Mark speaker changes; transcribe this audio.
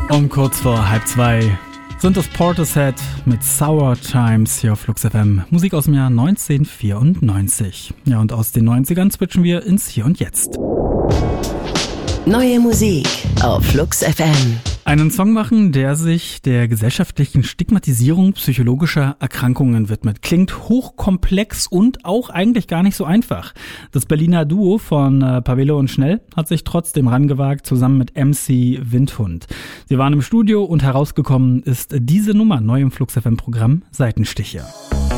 Speaker 1: Um kurz vor 1:30 sind das Portishead mit Sour Times hier auf Flux FM. Musik aus dem Jahr 1994. Ja, und aus den 90ern switchen wir ins Hier und Jetzt.
Speaker 2: Neue Musik auf Flux FM.
Speaker 1: Einen Song machen, der sich der gesellschaftlichen Stigmatisierung psychologischer Erkrankungen widmet. Klingt hochkomplex und auch eigentlich gar nicht so einfach. Das Berliner Duo von Pavelo und Schnell hat sich trotzdem rangewagt, zusammen mit MC Windhund. Sie waren im Studio und herausgekommen ist diese Nummer neu im Flux FM Programm Seitenstiche.